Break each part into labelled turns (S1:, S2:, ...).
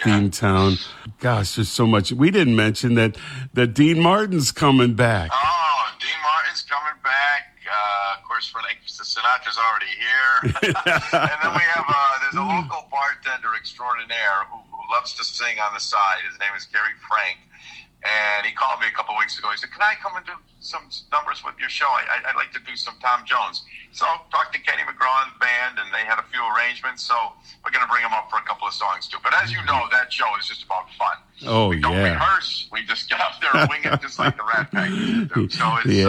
S1: Steamtown. Gosh, there's so much. We didn't mention that Dean Martin's coming back.
S2: Oh, Dean Martin's coming back. Of course, Frank Sinatra's already here. And then we have, there's a local bartender extraordinaire who loves to sing on the side. His name is Gary Frank. And he called me a couple of weeks ago. He said, "Can I come and do some numbers with your show? I'd like to do some Tom Jones." So I talked to Kenny McGraw and the band, and they had a few arrangements. So we're going to bring him up for a couple of songs, too. But as you know, that show is just about fun.
S1: Oh,
S2: we don't rehearse. We just get up there and wing it just like the Rat Pack used to do. So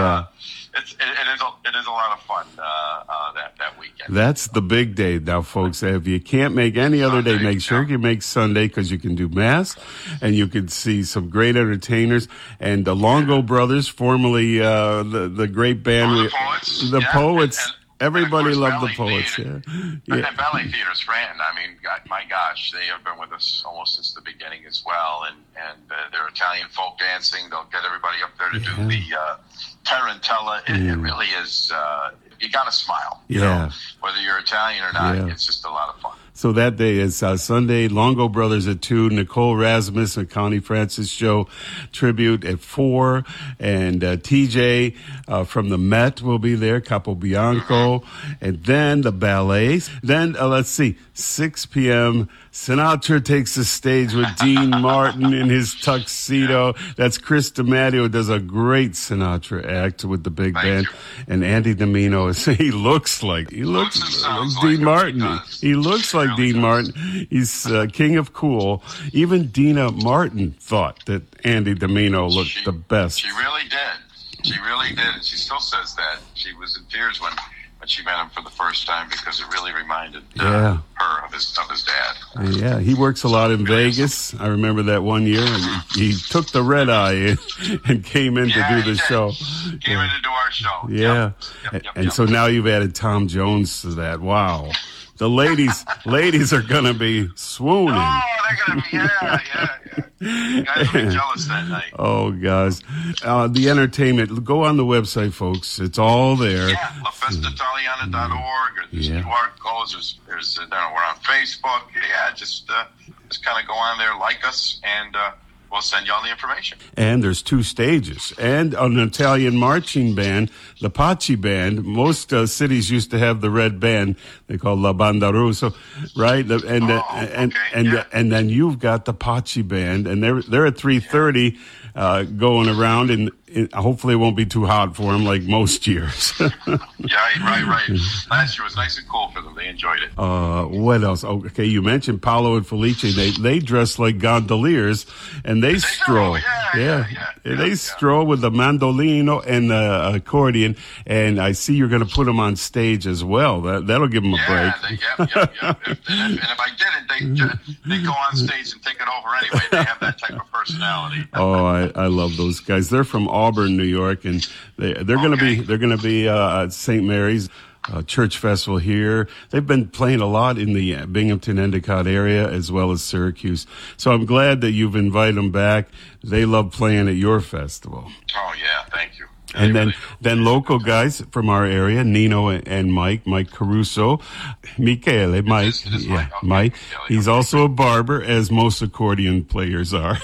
S2: it is a lot of fun that weekend.
S1: That's the big day now, folks. If you can't make any other day, make sure you make Sunday, because you can do Mass and you can see some great entertainers. And the Longo Brothers, formerly the great band,
S2: the Poets.
S1: And everybody
S2: and
S1: loved the Poets.
S2: And Ballet Theater's friend. I mean, my gosh, they have been with us almost since the beginning as well. And their Italian folk dancing, they'll get everybody up there to do the Tarantella. It really is. You got to smile. You know, whether you're Italian or not, it's just a lot of fun.
S1: So that day is Sunday. Longo Brothers at 2, Nicole Rasmus and Connie Francis show tribute at 4, and TJ from the Met will be there, Capobianco, and then the ballets. Then let's see, 6 p.m. Sinatra takes the stage with Dean Martin in his tuxedo. That's Chris DiMatteo, does a great Sinatra act with the big band, and Andy Domino looks like Dean Martin. He looks like Dean Martin. He's king of cool. Even Dina Martin thought that Andy Domino looked the best.
S2: She really did. She really did, and she still says that. She was in tears when she met him for the first time, because it really reminded her of his dad.
S1: Yeah, he works a lot in Vegas. I remember that one year, and he took the red eye and came in to do the show.
S2: Came in to do our show.
S1: Yeah, and so now you've added Tom Jones to that. Wow. The ladies are going to be swooning.
S2: Oh, they're going to be, You guys will be jealous that night.
S1: Oh, guys. The entertainment, go on the website, folks. It's all there.
S2: Yeah, LaFestaItaliana.org. There's QR codes. There's we're on Facebook. Yeah, just kind of go on there, like us, and we'll send you all the information.
S1: And there's 2 stages. And an Italian marching band, the Paci Band. Most cities used to have the red band. They call La Banda Russa, right? And then you've got the Paci Band, and they're at 3:30 going around, and hopefully it won't be too hot for them like most years.
S2: Right. Last year was nice and cool for them. They enjoyed it.
S1: What else? Okay, you mentioned Paolo and Felice. They dress like gondoliers, and they stroll. They stroll with the mandolino and the accordion, and I see you're going to put them on stage as well. That'll give them a break.
S2: And if I did it, they go on stage and take it over anyway. They have that type of personality.
S1: Oh, I love those guys. They're from Auburn, New York, and they're going to be at St. Mary's Church Festival here. They've been playing a lot in the Binghamton, Endicott area, as well as Syracuse. So I'm glad that you've invited them back. They love playing at your festival.
S2: Oh yeah, thank you.
S1: And then local guys from our area, Nino and Mike Caruso, Michele, Mike. Mike. He's also a barber, as most accordion players are.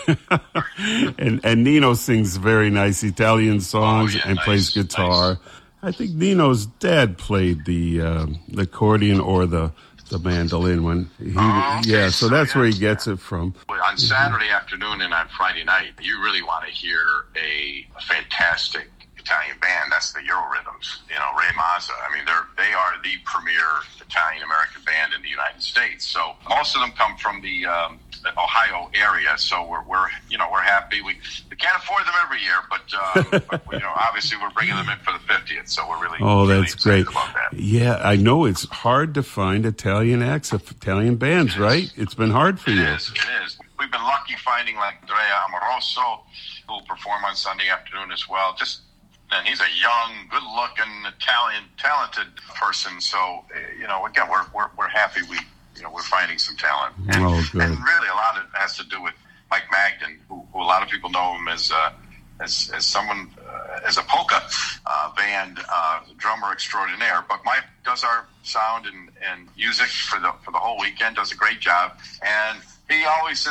S1: and Nino sings very nice Italian songs and plays guitar. Nice. I think Nino's dad played the accordion or the mandolin when so that's where he gets it from.
S2: On Saturday afternoon and on Friday night, you really want to hear a fantastic Italian band. That's the Eurorhythms. Ray Mazza. I mean, they are the premier Italian American band in the United States. So most of them come from the Ohio area. So we're happy. We can't afford them every year, but obviously we're bringing them in for the 50th. So we're really
S1: that's great.
S2: About that.
S1: Yeah, I know it's hard to find Italian acts of Italian bands, right? It's been hard for you.
S2: It is. We've been lucky finding like Andrea Amoroso, who will perform on Sunday afternoon as well. And he's a young, good-looking, Italian, talented person. So, again, we're happy we're finding some talent. And really a lot of it has to do with Mike Magden, who a lot of people know him as someone, as a polka band drummer extraordinaire. But Mike does our sound and music for the whole weekend, does a great job. And he always